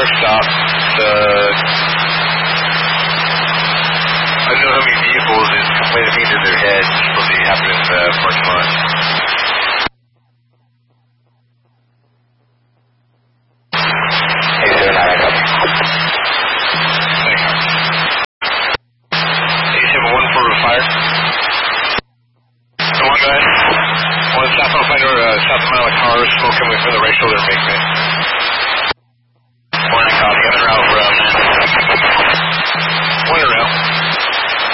stop. I don't know how many vehicles is complaining to their heads. It's supposed to be happening in the parking lot. Hey, 7-9, I got you. 871 for fire. Come on, guys. One south on Fire, south of Mile of cars smoking from the right shoulder embankment.